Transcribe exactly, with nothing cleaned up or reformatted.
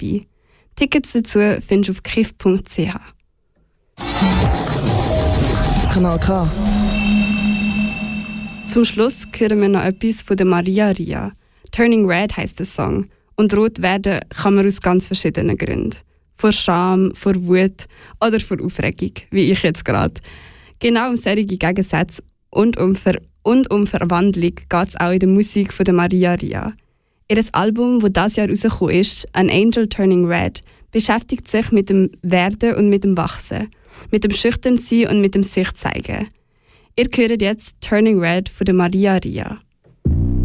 vorbei. Tickets dazu findest du auf kiff punkt c h. Kanal K. Zum Schluss hören wir noch etwas von der Maria Ria. «Turning Red» heisst der Song. Und rot werden kann man aus ganz verschiedenen Gründen. Vor Scham, vor Wut oder vor Aufregung, wie ich jetzt gerade. Genau um solche Gegensätze und um, Ver- und um Verwandlung geht es auch in der Musik von der Maria Ria. Ihr Album, das dieses Jahr rausgekommen ist, «An Angel Turning Red», beschäftigt sich mit dem Werden und mit dem Wachsen, mit dem Schüchternsein und mit dem Sich zeigen. Ihr hört jetzt «Turning Red» von der Maria Ria.